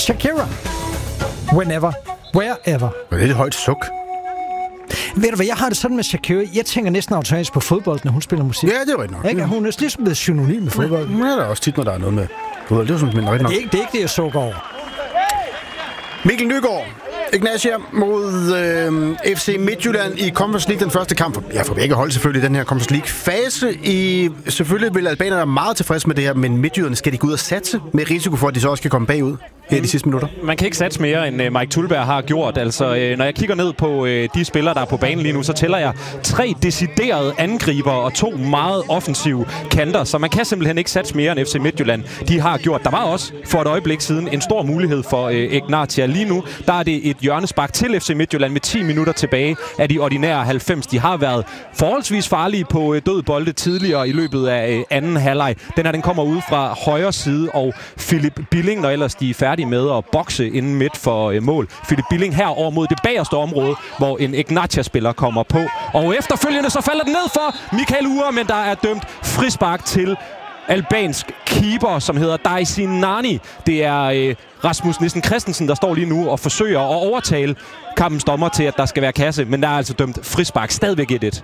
Shakira. Whenever. Wherever. Det er et højt suk. Ved du hvad, jeg har det sådan med Shakira. Jeg tænker næsten automatisk på fodbold, når hun spiller musik. Ja, det er rigtigt nok. Ikke? Hun er ligesom blevet synonym med fodbold. Men er der også tit, når der er noget med fodbold. Det er sådan, men rigtigt nok. Det er ikke det, jeg sukker over. Mikkel Nygaard, Ignatia mod FC Midtjylland i Conference League, den første kamp. Ja, for begge hold selvfølgelig, den her Conference League-fase. Selvfølgelig vil albanerne være meget tilfredse med det her, men Midtjylland skal de gå ud og satse med risiko for, at de så også skal komme bagud her i de sidste minutter? Man kan ikke satse mere, end Mike Thuleberg har gjort. Altså, når jeg kigger ned på de spillere, der er på banen lige nu, så tæller jeg 3 deciderede angriber og 2 meget offensive kanter. Så man kan simpelthen ikke satse mere, end FC Midtjylland de har gjort. Der var også for et øjeblik siden en stor mulighed for Ignatia. Lige nu, der er det et hjørnespark til FC Midtjylland med 10 minutter tilbage af de ordinære 90. De har været forholdsvis farlige på død bolde tidligere i løbet af anden halvleg. Den kommer ud fra højre side, og Philip Billing, når ellers de er færdige med at bokse inden midt for mål. Philip Billing her over mod det bagerste område, hvor en Ignatia-spiller kommer på. Og efterfølgende så falder den ned for Michael Uhre, men der er dømt frispark til albansk keeper, som hedder Daisinani. Det er Rasmus Nissen Christensen, der står lige nu og forsøger at overtale kampens dommer til, at der skal være kasse, men der er altså dømt frispark. Stadigvæk 1-1.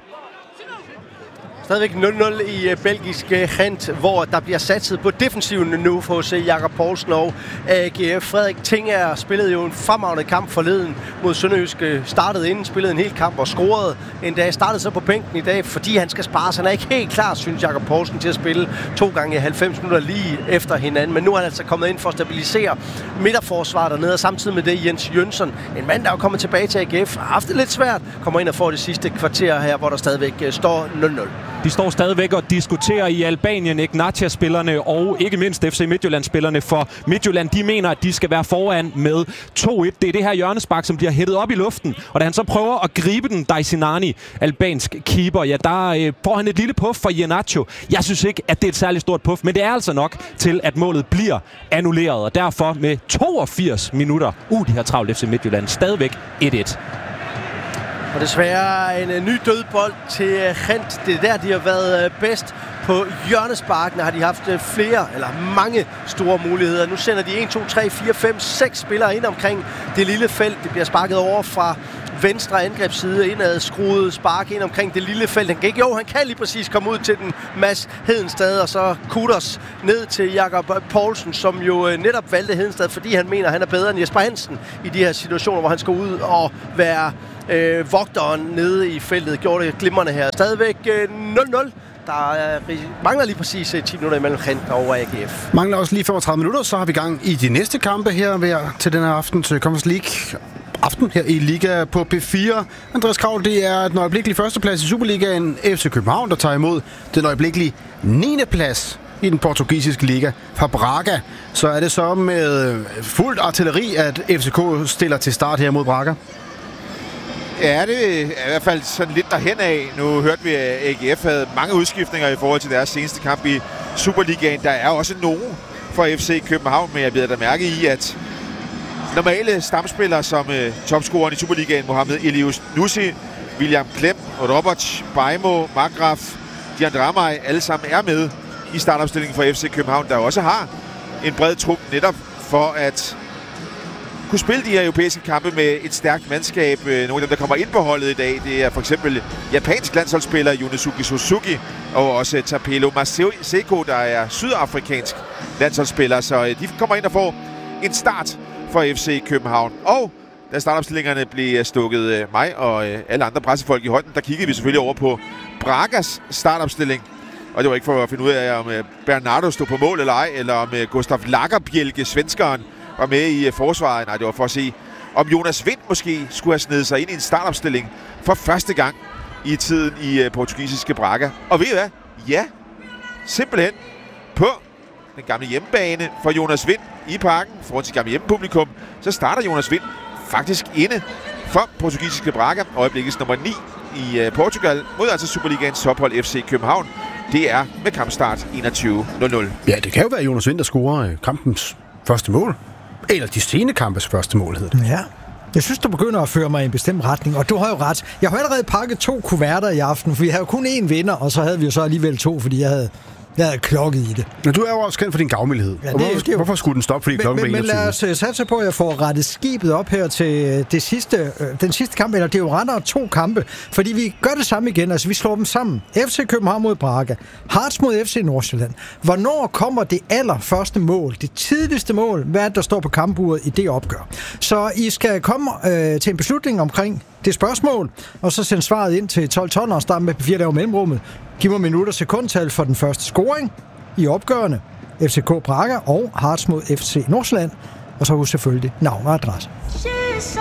Stadigvæk 0-0 i belgisk Gent, hvor der bliver satset på defensiven nu for hos Jakob Poulsen og AGF. Frederik Tinger spillede jo en fremragende kamp forleden mod Sønderjysk. Startede inden, spillede en hel kamp og scorede en dag. Startede så på bænken i dag, fordi han skal spare. Han er ikke helt klar, synes Jakob Poulsen, til at spille 2 gange i 90 minutter lige efter hinanden. Men nu er han altså kommet ind for at stabilisere midterforsvaret dernede, og samtidig med det Jens Jønsson, en mand, der er kommet tilbage til AGF, har haft det lidt svært, kommer ind og får det sidste kvarter her, hvor der stadigvæk står 0-0. De står stadigvæk og diskuterer i Albanien, Ignatia-spillerne og ikke mindst FC Midtjylland-spillerne, for Midtjylland, de mener, at de skal være foran med 2-1. Det er det her hjørnespark, som bliver hættet op i luften, og da han så prøver at gribe den, Daisinani, albansk keeper, ja, der får han et lille puff for Iheanacho. Jeg synes ikke, at det er et særligt stort puff, men det er altså nok til, at målet bliver annulleret, og derfor med 82 minutter, de har travlt FC Midtjylland, stadigvæk 1-1. Og desværre en ny dødbold til Gent. Det er der, de har været bedst. På hjørnesparkene har de haft mange store muligheder. Nu sender de 1, 2, 3, 4, 5, 6 spillere ind omkring det lille felt. Det bliver sparket over fra venstre angrebsside, indad skruet spark ind omkring det lille felt. Han kan lige præcis komme ud til den Mads Hedenstad, og så kutters ned til Jakob Poulsen, som jo netop valgte Hedenstad, fordi han mener, at han er bedre end Jesper Hansen i de her situationer, hvor han skal ud og være vogteren nede i feltet. Gjorde det glimrende her. Stadigvæk 0-0. Der mangler lige præcis 10 minutter imellem Gent og AGF. Mangler også lige 35 minutter, så har vi gang i de næste kampe her til den her aften til Conference League. Aften her i Liga på P4. Andreas Kravl, det er den øjeblikkelige førsteplads i Superligaen. FC København, der tager imod den øjeblikkelige 9. plads i den portugisiske liga fra Braga. Så er det så med fuldt artilleri, at FCK stiller til start her mod Braga. Ja, det er i hvert fald sådan lidt derhen af. Nu hørte vi, at AGF havde mange udskiftninger i forhold til deres seneste kamp i Superligaen. Der er også nogen fra FC København, men jeg ved da mærke i, at normale stamspillere som topscoreren i Superligaen, Mohamed Elius Nussi, William Klem, Robert Bajmo, Magraf, Dian Ramay, alle sammen er med i startopstillingen for FC København, der også har en bred trup netop for at kunne spille de her europæiske kampe med et stærkt mandskab. Nogle af dem, der kommer ind på holdet i dag, det er for eksempel japansk landsholdsspiller Yunesuke Suzuki, og også Tapelo Maseko, der er sydafrikansk landsholdsspiller. Så de kommer ind og får en start for FC København. Og da startopstillingerne blev stukket mig og alle andre pressefolk i hånden, der kiggede vi selvfølgelig over på Bragas startopstilling. Og det var ikke for at finde ud af, om Bernardo stod på mål eller ej, eller om Gustav Lagerbjälke, svenskeren, var med i forsvaret. Nej, det var for at se, om Jonas Wind måske skulle have snedet sig ind i en startopstilling for første gang i tiden i portugisiske Braga. Og ved I hvad? Ja, simpelthen på den gamle hjemmebane for Jonas Wind i parken foran sit gamle hjemmepublikum, så starter Jonas Wind faktisk inde for portugisiske Braga, øjeblikkets nummer 9 i Portugal, mod altså Superligaens tophold FC København. Det er med kampstart 21:00. Ja, det kan jo være Jonas Wind, der scorer kampens første mål. Eller de sene kampes første mål, hedder det. Ja. Jeg synes, du begynder at føre mig i en bestemt retning, og du har jo ret. Jeg har allerede pakket 2 kuverter i aften, for vi havde jo kun én vinder, og så havde vi jo så alligevel 2, fordi jeg havde Jeg er klokket i det. Men du er jo også kendt for din gavmildhed. Ja, hvorfor skulle den stoppe, fordi klokken blev 21? Men lad os satse på, at jeg får rettet skibet op her til den sidste kamp, eller det er jo rettere 2 kampe, fordi vi gør det samme igen, altså vi slår dem sammen. FC København mod Braga, Hearts mod FC Nordsjælland. Hvornår kommer det allerførste mål, det tidligste mål, hvad der står på kampuret i det opgør? Så I skal komme til en beslutning omkring det spørgsmål, og så sende svaret ind til 12-12 og starte med P4 der mellemrummet. Giv mig minutter og sekundtal for den første scoring i opgørende. FCK Braga og Hearts mod FC Nordsjælland. Og så husk selvfølgelig navn og adresse.